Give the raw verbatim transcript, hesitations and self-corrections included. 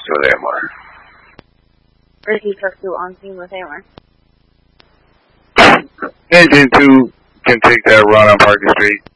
scene with Amar. Or is he supposed to on scene with Amar? Engine two can take that run on Parker Street.